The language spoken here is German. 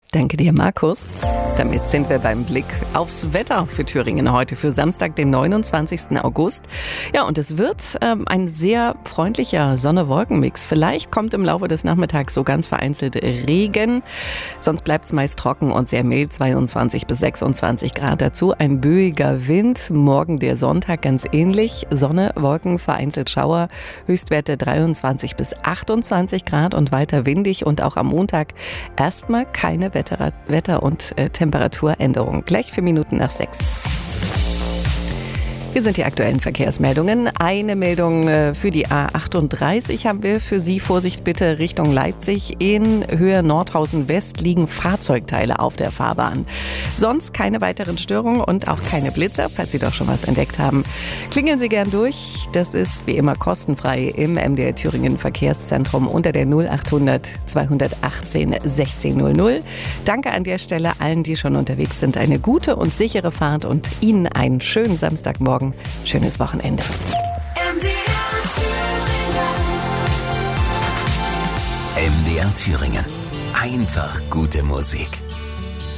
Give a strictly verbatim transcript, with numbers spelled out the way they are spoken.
Danke dir, Markus. Damit sind wir beim Blick aufs Wetter für Thüringen heute, für Samstag, den neunundzwanzigsten August. Ja, und es wird ähm, ein sehr freundlicher Sonne-Wolken-Mix. Vielleicht kommt im Laufe des Nachmittags so ganz vereinzelt Regen. Sonst bleibt es meist trocken und sehr mild, zweiundzwanzig bis sechsundzwanzig Grad. Dazu ein böiger Wind. Morgen der Sonntag ganz ähnlich. Sonne, Wolken, vereinzelt Schauer. Höchstwerte dreiundzwanzig bis achtundzwanzig Grad und weiter windig. Und auch am Montag erstmal keine Wetter- Wetter- und äh, Temperaturänderung. Gleich vier Minuten nach sechs. Hier sind die aktuellen Verkehrsmeldungen. Eine Meldung für die A achtunddreißig haben wir für Sie. Vorsicht bitte Richtung Leipzig. In Höhe Nordhausen West liegen Fahrzeugteile auf der Fahrbahn. Sonst keine weiteren Störungen und auch keine Blitzer, falls Sie doch schon was entdeckt haben. Klingeln Sie gern durch. Das ist wie immer kostenfrei im M D R Thüringen Verkehrszentrum unter der null achthundert zweihundertachtzehn sechzehn null null. Danke an der Stelle allen, die schon unterwegs sind. Eine gute und sichere Fahrt und Ihnen einen schönen Samstagmorgen. Schönes Wochenende. M D R Thüringen. M D R Thüringen. Einfach gute Musik.